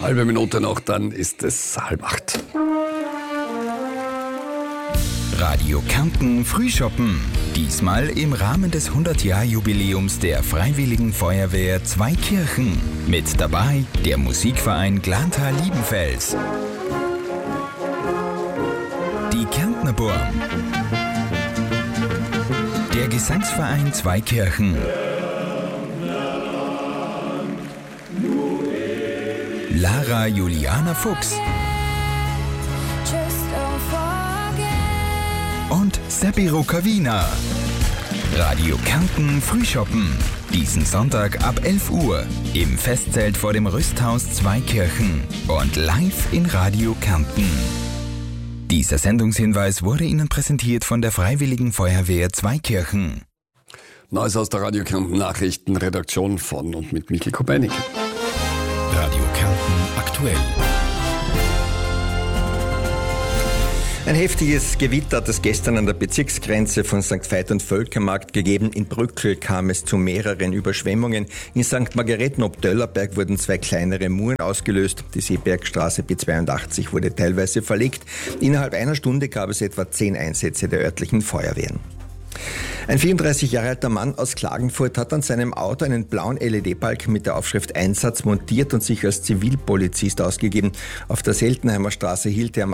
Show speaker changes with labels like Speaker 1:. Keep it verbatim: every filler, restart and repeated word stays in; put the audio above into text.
Speaker 1: Halbe Minute noch, dann ist es halb acht.
Speaker 2: Radio Kärnten Frühschoppen. Diesmal im Rahmen des hundert-Jahr-Jubiläums der Freiwilligen Feuerwehr Zweikirchen. Mit dabei der Musikverein Glanta-Liebenfels, die Kärntner Burm, der Gesangsverein Zweikirchen, Lara Juliana Fuchs und Seppi Rukavina. Radio Kärnten Frühschoppen. Diesen Sonntag ab elf Uhr im Festzelt vor dem Rüsthaus Zweikirchen und live in Radio Kärnten. Dieser Sendungshinweis wurde Ihnen präsentiert von der Freiwilligen Feuerwehr Zweikirchen.
Speaker 1: Neues aus der Radio Kärnten Nachrichtenredaktion von und mit Michael Kopernik.
Speaker 2: Radio Kärnten aktuell.
Speaker 3: Ein heftiges Gewitter hat es gestern an der Bezirksgrenze von Sankt Veit und Völkermarkt gegeben. In Brückl kam es zu mehreren Überschwemmungen. In Sankt Margareten ob Döllerberg wurden zwei kleinere Muren ausgelöst. Die Seebergstraße B zweiundachtzig wurde teilweise verlegt. Innerhalb einer Stunde gab es etwa zehn Einsätze der örtlichen Feuerwehren. Ein vierunddreißig Jahre alter Mann aus Klagenfurt hat an seinem Auto einen blauen L E D-Balken mit der Aufschrift Einsatz montiert und sich als Zivilpolizist ausgegeben. Auf der Seltenheimer Straße hielt er am